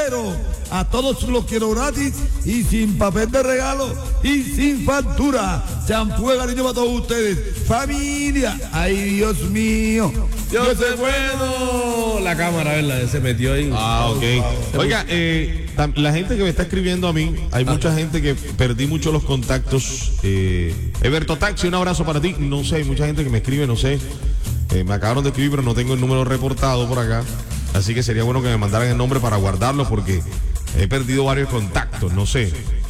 pero a todos los quiero gratis y sin papel de regalo y sin factura. Champú de cariño para todos ustedes. Familia, ay Dios mío. Dios es bueno. La cámara, ¿verdad? Se metió ahí. Ah, ok. Oiga, la gente que me está escribiendo a mí, hay mucha gente que perdí mucho los contactos. Eberto Taxi, un abrazo para ti. No sé, hay mucha gente que me escribe, no sé. Me acabaron de escribir, pero no tengo el número reportado por acá. Así que sería bueno que me mandaran el nombre para guardarlo porque he perdido varios contactos, no sé.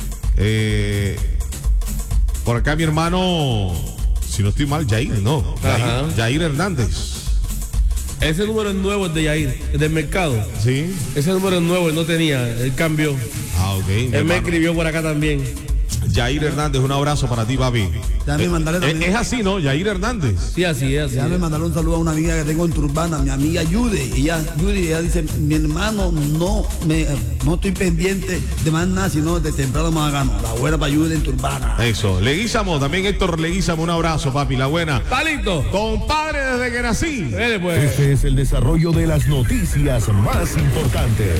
Por acá mi hermano, si no estoy mal, Jair, ¿no? Jair Hernández. Ese número es nuevo, es de Yair, es del mercado. Sí. Ese número es nuevo, él no tenía, él cambió. Ah, ok. Él me escribió por acá también. Jair Hernández, un abrazo para ti, papi. Déjame mandarle también. Es así, ¿no? Jair Hernández. Sí, así es. Déjame mandarle un saludo a una amiga que tengo en Turbana, mi amiga Judy. Ella dice, mi hermano, no estoy pendiente de más nada, sino de temprano más gano. La buena para Judy en Turbana. Eso. Leguízamo, también Héctor Leguízamo, un abrazo, papi, la buena. ¡Palito! Compadre desde que nací. Dele, pues. Este es el desarrollo de las noticias más importantes.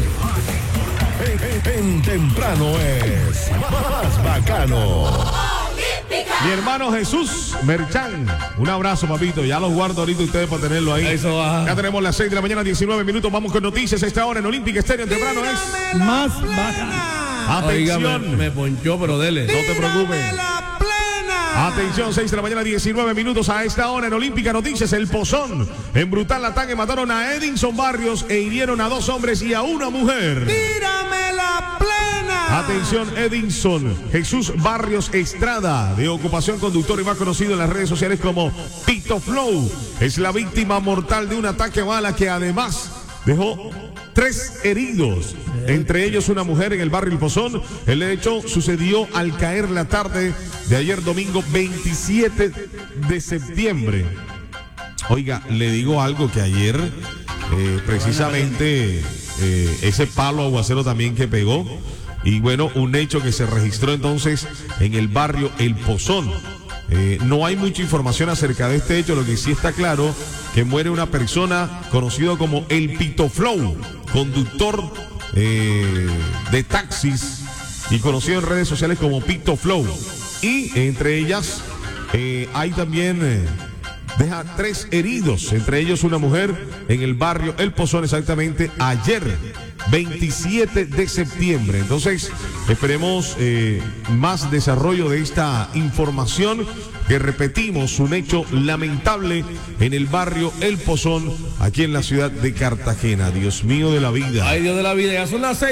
En temprano es más bacano. Mi hermano Jesús Merchán, un abrazo, papito. Ya los guardo ahorita ustedes para tenerlo ahí. Eso va. Ya tenemos las 6 de la mañana, 19 minutos. Vamos con noticias a esta hora en Olímpica Estéreo. En temprano es Más bacana. atención. Oiga, me ponchó, pero dele. No te preocupes. Atención, 6 de la mañana, 19 minutos a esta hora en Olímpica Noticias. El Pozón, en brutal ataque, mataron a Edinson Barrios e hirieron a 2 hombres y a una mujer. ¡Tírame la plena! Atención, Edinson Jesús Barrios Estrada, de ocupación conductor y más conocido en las redes sociales como Pito Flow, es la víctima mortal de un ataque a bala que además dejó 3 heridos, entre ellos una mujer en el barrio El Pozón. El hecho sucedió al caer la tarde de ayer domingo 27 de septiembre. Oiga, le digo algo que ayer precisamente ese palo aguacero también que pegó, y bueno, un hecho que se registró entonces en el barrio El Pozón. No hay mucha información acerca de este hecho. Lo que sí está claro, que muere una persona conocido como el Pito Flow, conductor de taxis y conocido en redes sociales como Pito Flow. Y entre ellas hay también deja 3 heridos, entre ellos una mujer en el barrio El Pozón, exactamente ayer 27 de septiembre. Entonces esperemos más desarrollo de esta información, que repetimos, un hecho lamentable en el barrio El Pozón, aquí en la ciudad de Cartagena. Dios mío de la vida. Ay, Dios de la vida, ya son las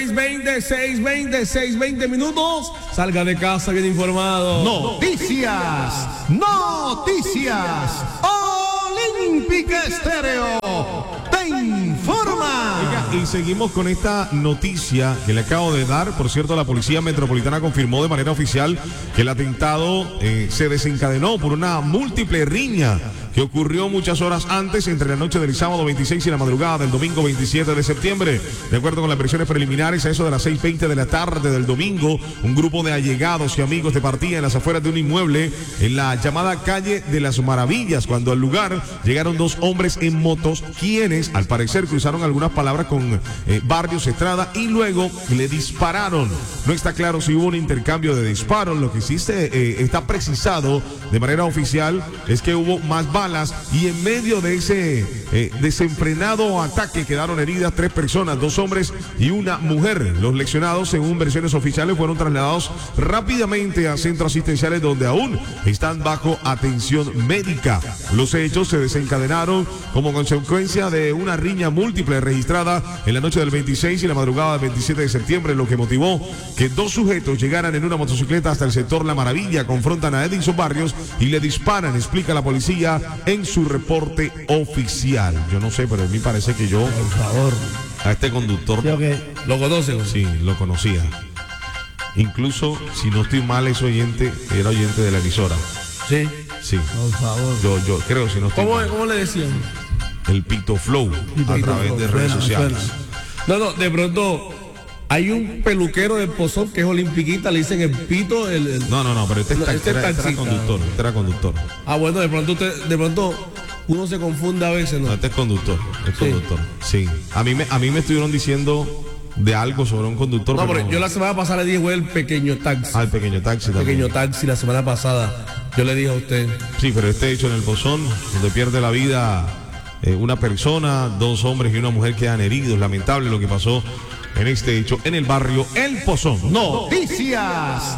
6:20 minutos. Salga de casa bien informado. Noticias. Olímpica Estéreo te informa. Oiga, y seguimos con esta noticia que le acabo de dar. Por cierto, la Policía Metropolitana confirmó de manera oficial que el atentado se desencadenó por una múltiple riña que ocurrió muchas horas antes, entre la noche del sábado 26 y la madrugada del domingo 27 de septiembre. De acuerdo con las versiones preliminares, a eso de las 6:20 de la tarde del domingo, un grupo de allegados y amigos departía en las afueras de un inmueble en la llamada calle de las Maravillas, cuando al lugar llegaron 2 hombres en motos, quienes al parecer cruzaron algunas palabras con Barrios Estrada y luego le dispararon. No está claro si hubo un intercambio de disparos. Lo que sí está precisado de manera oficial es que hubo más balas, y en medio de ese desenfrenado ataque quedaron heridas 3 personas, 2 hombres y una mujer. Los lesionados, según versiones oficiales, fueron trasladados rápidamente a centros asistenciales donde aún están bajo atención médica. Los hechos se desencadenaron como consecuencia de una riña múltiple registrada en la noche del 26 y la madrugada del 27 de septiembre, lo que motivó que 2 sujetos llegaran en una motocicleta hasta el sector La Maravilla, confrontan a Edinson Barrios y le disparan, explica la policía en su reporte oficial. Yo no sé, pero a mí parece que yo, Por favor. a este conductor, ¿Lo conocen? sí, lo conocía. Incluso, si no estoy mal, ese oyente era oyente de la emisora. Sí. Sí. Por favor. Yo creo, si no estoy mal. ¿Cómo le decían? El Pito Flow, a través de redes sociales. No, de pronto hay un peluquero de Pozón que es olimpiquista, le dicen el Pito. No, pero este era taxista. conductor. Este era conductor. Ah, bueno, de pronto uno se confunde a veces, ¿no? No, este es conductor. Es conductor. Sí. A mí me estuvieron diciendo de algo sobre un conductor. No, pero yo la semana pasada le dije, güey, el pequeño taxi. Al pequeño taxi también. Pequeño taxi, la semana pasada. Yo le dije a usted. Sí, pero este hecho en el Pozón, donde pierde la vida una persona, 2 hombres y una mujer quedan heridos. Lamentable lo que pasó en este hecho en el barrio El Pozón. Noticias.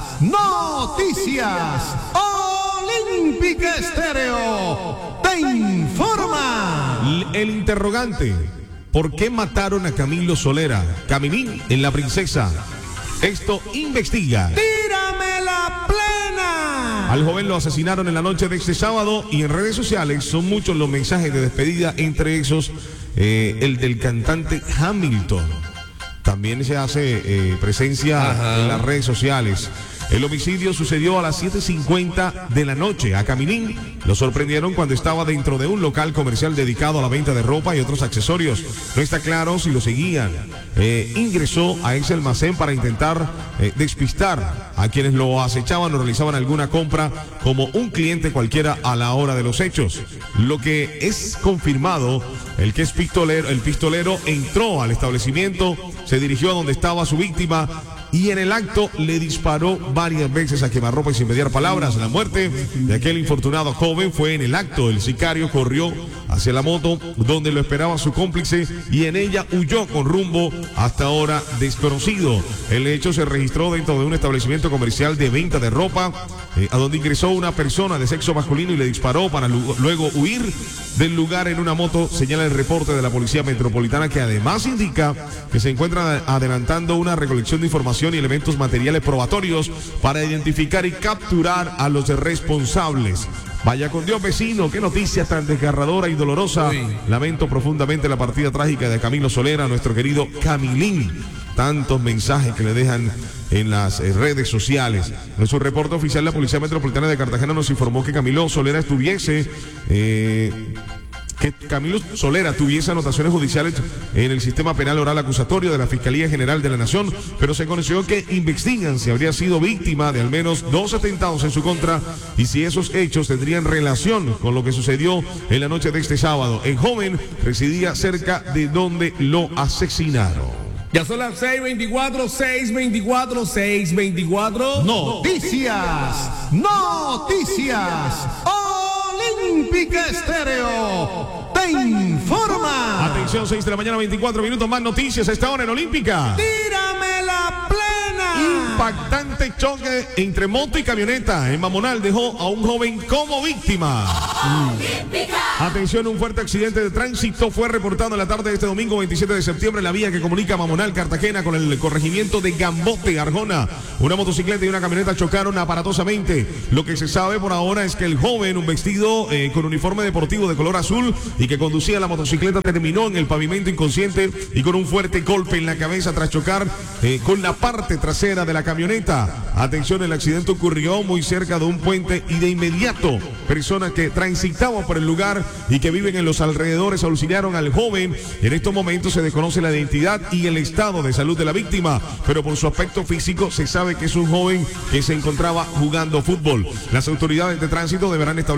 Olímpica Estéreo te informa. El interrogante: ¿por qué mataron a Camilo Solera, Camilín, en La Princesa? Esto investiga. Tírame la plena. Al joven lo asesinaron en la noche de este sábado y en redes sociales son muchos los mensajes de despedida, entre esos el del cantante Hamilton. También se hace presencia en las redes sociales. El homicidio sucedió a las 7:50 de la noche. A Camilín lo sorprendieron cuando estaba dentro de un local comercial dedicado a la venta de ropa y otros accesorios. No está claro si lo seguían. Ingresó a ese almacén para intentar despistar a quienes lo acechaban o realizaban alguna compra como un cliente cualquiera a la hora de los hechos. Lo que es confirmado, el pistolero entró al establecimiento, se dirigió a donde estaba su víctima y en el acto le disparó varias veces a quemarropa y sin mediar palabras. La muerte de aquel infortunado joven fue en el acto. El sicario corrió hacia la moto donde lo esperaba su cómplice y en ella huyó con rumbo hasta ahora desconocido. El hecho se registró dentro de un establecimiento comercial de venta de ropa, a donde ingresó una persona de sexo masculino y le disparó para luego huir del lugar en una moto, señala el reporte de la Policía Metropolitana, que además indica que se encuentra adelantando una recolección de información y elementos materiales probatorios para identificar y capturar a los responsables. Vaya con Dios, vecino, qué noticia tan desgarradora y dolorosa. Lamento profundamente la partida trágica de Camilo Solera, nuestro querido Camilín. Tantos mensajes que le dejan en las redes sociales. En su reporte oficial, la Policía Metropolitana de Cartagena nos informó que Camilo Solera tuviese anotaciones judiciales en el sistema penal oral acusatorio de la Fiscalía General de la Nación, pero se conoció que investigan si habría sido víctima de al menos 2 atentados en su contra y si esos hechos tendrían relación con lo que sucedió en la noche de este sábado. El joven residía cerca de donde lo asesinaron. Ya son las 6:24. Noticias. Olímpica Estéreo te informa. Atención, 6 de la mañana, 24 minutos, más noticias a esta hora en Olímpica. Tírame la plena. Impactante choque entre moto y camioneta en Mamonal dejó a un joven como víctima. Atención, un fuerte accidente de tránsito fue reportado en la tarde de este domingo 27 de septiembre en la vía que comunica Mamonal, Cartagena con el corregimiento de Gambote, Arjona. Una motocicleta y una camioneta chocaron aparatosamente. Lo que se sabe por ahora es que el joven, un vestido con uniforme deportivo de color azul y que conducía la motocicleta, terminó en el pavimento inconsciente y con un fuerte golpe en la cabeza tras chocar con la parte trasera de la camioneta. Atención, el accidente ocurrió muy cerca de un puente y de inmediato personas que transitaban por el lugar y que viven en los alrededores auxiliaron al joven. En estos momentos se desconoce la identidad y el estado de salud de la víctima, pero por su aspecto físico se sabe que es un joven que se encontraba jugando fútbol. Las autoridades de tránsito deberán establecer